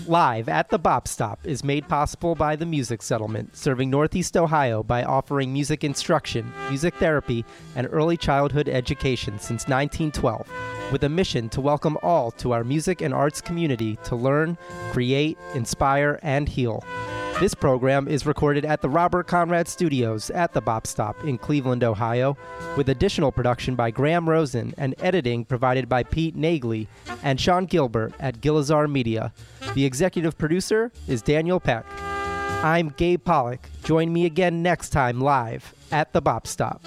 Live at the Bop Stop is made possible by the Music Settlement, serving Northeast Ohio by offering music instruction, music therapy, and early childhood education since 1912, with a mission to welcome all to our music and arts community to learn, create, inspire, and heal. This program is recorded at the Robert Conrad Studios at the Bop Stop in Cleveland, Ohio, with additional production by Graham Rosen and editing provided by Pete Nagley and Sean Gilbert at Gilizar Media. The executive producer is Daniel Peck. I'm Gabe Pollock. Join me again next time live at the Bop Stop.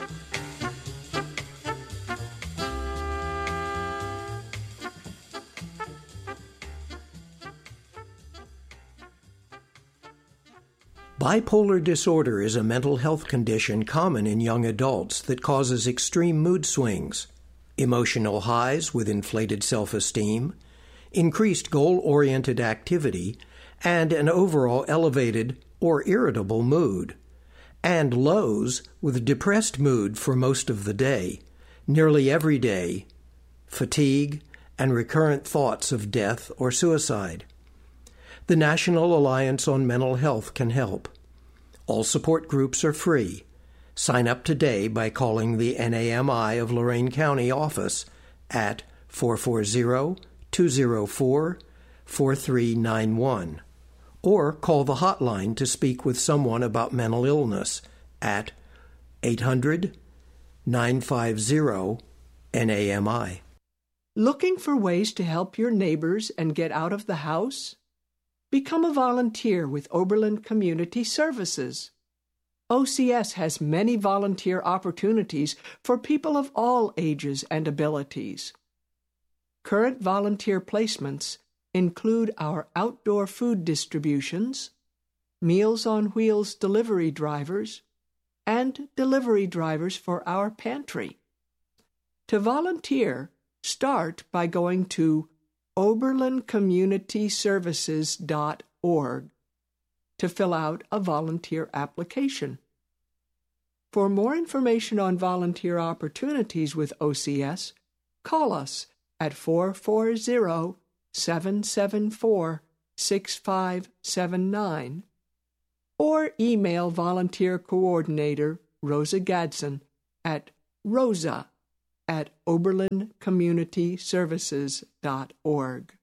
Bipolar disorder is a mental health condition common in young adults that causes extreme mood swings, emotional highs with inflated self-esteem, increased goal-oriented activity, and an overall elevated or irritable mood, and lows with depressed mood for most of the day, nearly every day, fatigue, and recurrent thoughts of death or suicide. The National Alliance on Mental Health can help. All support groups are free. Sign up today by calling the NAMI of Lorain County office at 440-204-4391 or call the hotline to speak with someone about mental illness at 800-950-NAMI. Looking for ways to help your neighbors and get out of the house? Become a volunteer with Oberlin Community Services. OCS has many volunteer opportunities for people of all ages and abilities. Current volunteer placements include our outdoor food distributions, Meals on Wheels delivery drivers, and delivery drivers for our pantry. To volunteer, start by going to OberlinCommunityServices.org to fill out a volunteer application. For more information on volunteer opportunities with OCS, call us at 440-774-6579 or email Volunteer Coordinator Rosa Gadsden at rosa@OberlinCommunityServices.org.